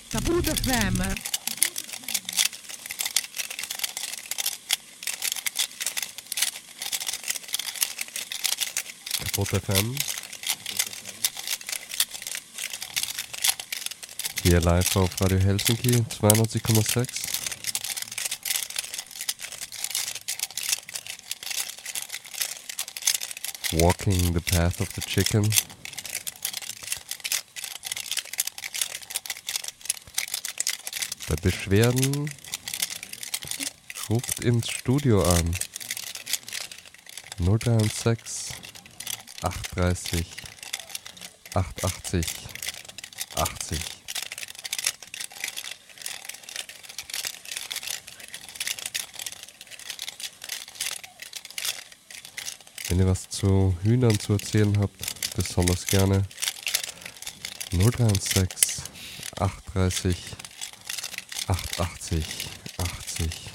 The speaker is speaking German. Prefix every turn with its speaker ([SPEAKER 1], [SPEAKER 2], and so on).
[SPEAKER 1] Kaputt FM.
[SPEAKER 2] Kaputt FM. Hier live auf Radio Helsinki 92,6. Walking the path of the chicken. Bei Beschwerden ruft ins Studio an. 036 830 880 80. Wenn ihr was zu Hühnern zu erzählen habt, besonders gerne 036 830 880 80.